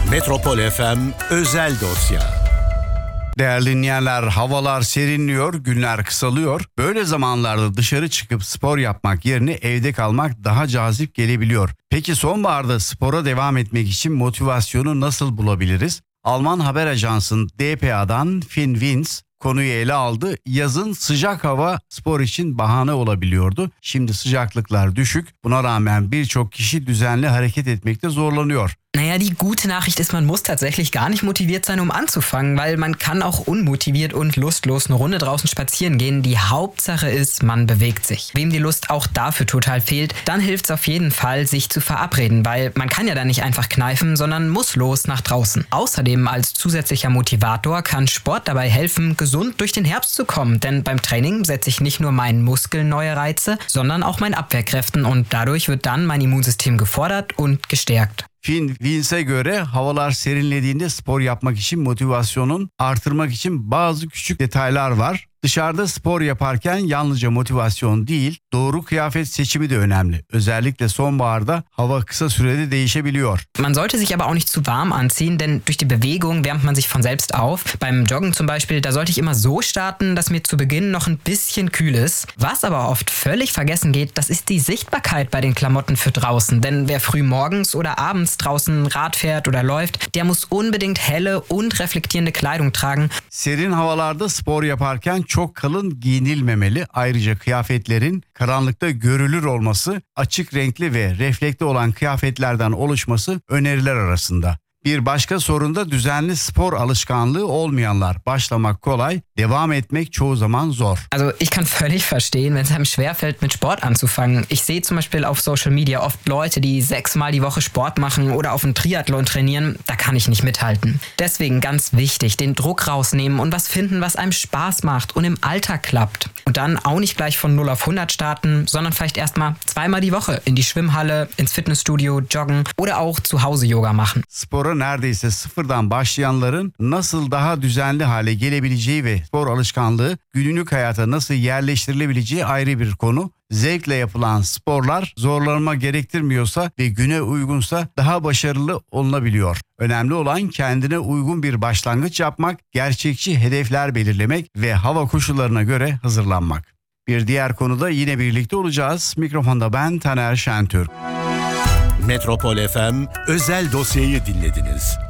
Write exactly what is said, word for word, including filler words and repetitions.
Metropol F M özel dosya. Değerli dinleyenler, havalar serinliyor, günler kısalıyor. Böyle zamanlarda dışarı çıkıp spor yapmak yerine evde kalmak daha cazip gelebiliyor. Peki sonbaharda spora devam etmek için motivasyonu nasıl bulabiliriz? Alman haber ajansının D P A'dan Finn Wins konuyu ele aldı. Yazın sıcak hava spor için bahane olabiliyordu. Şimdi sıcaklıklar düşük. Buna rağmen birçok kişi düzenli hareket etmekte zorlanıyor. Naja, die gute Nachricht ist, man muss tatsächlich gar nicht motiviert sein, um anzufangen, weil man kann auch unmotiviert und lustlos eine Runde draußen spazieren gehen. Die Hauptsache ist, man bewegt sich. Wem die Lust auch dafür total fehlt, dann hilft es auf jeden Fall, sich zu verabreden, weil man kann ja dann nicht einfach kneifen, sondern muss los nach draußen. Außerdem als zusätzlicher Motivator kann Sport dabei helfen, gesund durch den Herbst zu kommen, denn beim Training setze ich nicht nur meinen Muskeln neue Reize, sondern auch meinen Abwehrkräften und dadurch wird dann mein Immunsystem gefordert und gestärkt. Finn Wins'e göre havalar serinlediğinde spor yapmak için motivasyonun artırmak için bazı küçük detaylar var. Dışarıda spor yaparken yalnızca motivasyon değil, doğru kıyafet seçimi de önemli. Özellikle sonbaharda hava kısa sürede değişebiliyor. Man sollte sich aber auch nicht zu warm anziehen, denn durch die Bewegung wärmt man sich von selbst auf. Beim Joggen zum Beispiel, da sollte ich immer so starten, dass mir zu Beginn noch ein bisschen kühl ist. Was aber oft völlig vergessen geht, das ist die Sichtbarkeit bei den Klamotten für draußen. Denn wer früh morgens oder abends draußen Rad fährt oder läuft, der muss unbedingt helle und reflektierende Kleidung tragen. Serin havalarda spor yaparken çok kalın giyinilmemeli. Ayrıca kıyafetlerin karanlıkta görülür olması, açık renkli ve reflekte olan kıyafetlerden oluşması öneriler arasında. Bir başka sorun da düzenli spor alışkanlığı olmayanlar. Başlamak kolay, devam etmek çoğu zaman zor. Also ich kann völlig verstehen, wenn es einem schwerfällt, mit Sport anzufangen. Ich sehe zum Beispiel auf Social Media oft Leute, die sechsmal die Woche Sport machen oder auf einen Triathlon trainieren. Da kann ich nicht mithalten. Deswegen ganz wichtig, den Druck rausnehmen und was finden, was einem Spaß macht und im Alltag klappt. Und dann auch nicht gleich von null auf hundert starten, sondern vielleicht erstmal zweimal die Woche in die Schwimmhalle, ins Fitnessstudio, joggen oder auch zu Hause Yoga machen. Spora neredeyse sıfırdan başlayanların nasıl daha düzenli hale gelebileceği ve spor alışkanlığı günlük hayata nasıl yerleştirilebileceği ayrı bir konu. Zevkle yapılan sporlar zorlanma gerektirmiyorsa ve güne uygunsa daha başarılı olunabiliyor. Önemli olan kendine uygun bir başlangıç yapmak, gerçekçi hedefler belirlemek ve hava koşullarına göre hazırlanmak. Bir diğer konuda yine birlikte olacağız. Mikrofonda ben Taner Şentürk. Metropol F M özel dosyayı dinlediniz.